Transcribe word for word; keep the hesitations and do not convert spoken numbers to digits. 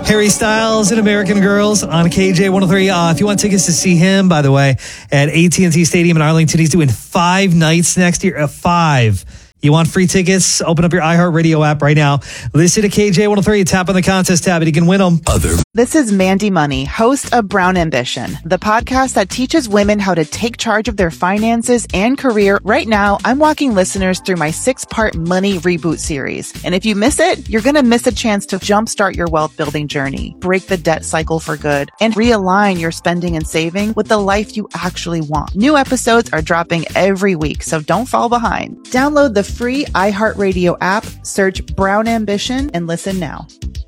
Harry Styles and American Girls on K J one oh three. Uh, if you want tickets to see him, by the way, at A T and T Stadium in Arlington, he's doing five nights next year. Uh, five. You want free tickets? Open up your iHeartRadio app right now. Listen to K J one oh three. Tap on the contest tab and you can win them. Other. This is Mandy Money, host of Brown Ambition, the podcast that teaches women how to take charge of their finances and career. Right now, I'm walking listeners through my six-part Money Reboot series. And if you miss it, you're going to miss a chance to jumpstart your wealth building journey, break the debt cycle for good, and realign your spending and saving with the life you actually want. New episodes are dropping every week, so don't fall behind. Download the free iHeartRadio app, search Brown Ambition, and listen now.